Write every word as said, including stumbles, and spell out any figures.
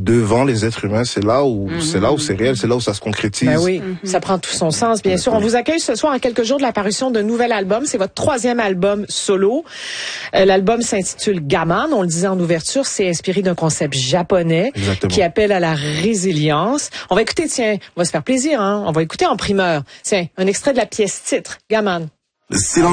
devant les êtres humains, c'est là où mm-hmm. c'est là où c'est réel, c'est là où ça se concrétise. Ben oui, mm-hmm. ça prend tout son sens, bien sûr. On vous accueille ce soir à quelques jours de l'apparition d'un nouvel album. C'est votre troisième album solo. Euh, l'album s'intitule Gaman. On le disait en ouverture, c'est inspiré d'un concept japonais Exactement. Qui appelle à la résilience. On va écouter, tiens, on va se faire plaisir, hein. On va écouter en primeur. Tiens, un extrait de la pièce titre, Gaman. Le silence